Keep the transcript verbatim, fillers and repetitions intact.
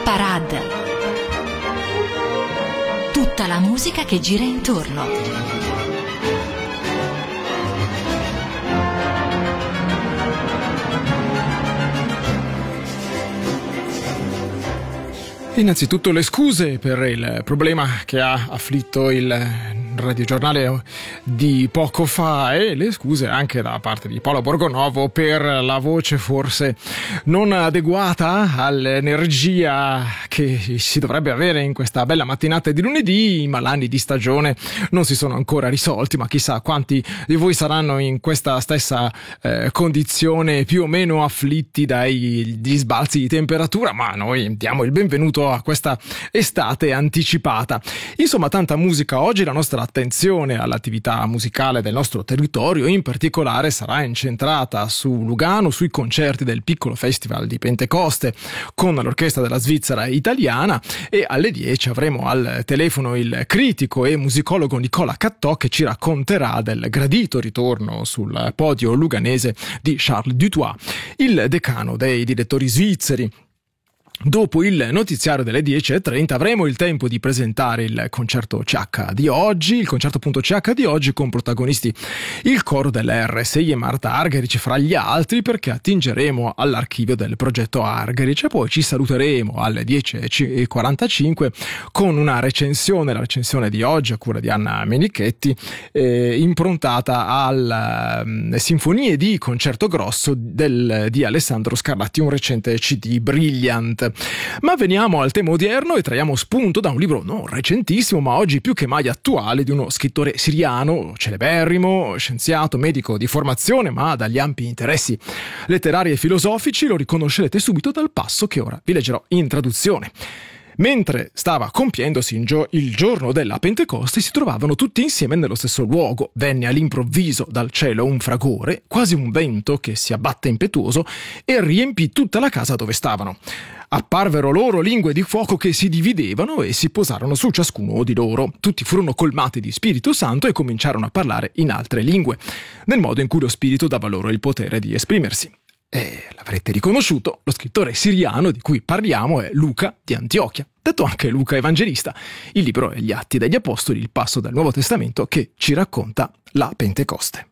Parade. Tutta la musica che gira intorno. Innanzitutto le scuse per il problema che ha afflitto il radiogiornale di poco fa, e le scuse anche da parte di Paolo Borgonovo per la voce forse non adeguata all'energia che si dovrebbe avere in questa bella mattinata di lunedì. I malanni di stagione non si sono ancora risolti, ma chissà quanti di voi saranno in questa stessa eh, condizione, più o meno afflitti dagli sbalzi di temperatura, ma noi diamo il benvenuto a questa estate anticipata. Insomma, tanta musica oggi. La nostra attenzione all'attività musicale del nostro territorio in particolare sarà incentrata su Lugano, sui concerti del piccolo festival di Pentecoste con l'orchestra della Svizzera italiana, e alle dieci avremo al telefono il critico e musicologo Nicola Cattò, che ci racconterà del gradito ritorno sul podio luganese di Charles Dutoit, il decano dei direttori svizzeri. Dopo il notiziario delle dieci e trenta avremo il tempo di presentare il concerto C H di oggi, il concerto appunto C H di oggi, con protagonisti il coro dell'R S I e Marta Argerich fra gli altri, perché attingeremo all'archivio del progetto Argerich, e poi ci saluteremo alle dieci e quarantacinque con una recensione, la recensione di oggi a cura di Anna Menichetti, eh, improntata alle um, sinfonie di concerto grosso del, di Alessandro Scarlatti, un recente C D Brilliant. Ma veniamo al tema odierno e traiamo spunto da un libro non recentissimo, ma oggi più che mai attuale, di uno scrittore siriano, celeberrimo, scienziato, medico di formazione, ma dagli ampi interessi letterari e filosofici lo riconoscerete subito dal passo che ora vi leggerò in traduzione. Mentre stava compiendosi il giorno della Pentecoste, si trovavano tutti insieme nello stesso luogo. Venne all'improvviso dal cielo un fragore, quasi un vento che si abbatte impetuoso, e riempì tutta la casa dove stavano. Apparvero loro lingue di fuoco che si dividevano e si posarono su ciascuno di loro. Tutti furono colmati di Spirito Santo e cominciarono a parlare in altre lingue, nel modo in cui lo Spirito dava loro il potere di esprimersi. E l'avrete riconosciuto, lo scrittore siriano di cui parliamo è Luca di Antiochia, detto anche Luca Evangelista. Il libro è Gli Atti degli Apostoli, il passo del Nuovo Testamento che ci racconta la Pentecoste.